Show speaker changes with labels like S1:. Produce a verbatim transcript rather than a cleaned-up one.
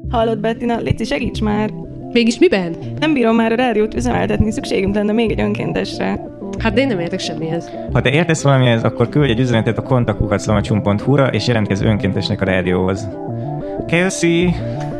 S1: Hallod, Bettina, légy segíts már!
S2: Mégis miben?
S1: Nem bírom már a rádiót üzemeltetni, szükségünk lenne még egy önkéntesre.
S2: Hát de én nem értek semmihez.
S3: Ha te értesz valamihez, akkor küldj egy üzenetet a kontaktkukac szlamacsun pont hu-ra és jelentkezz önkéntesnek a rádióhoz. Kelsey!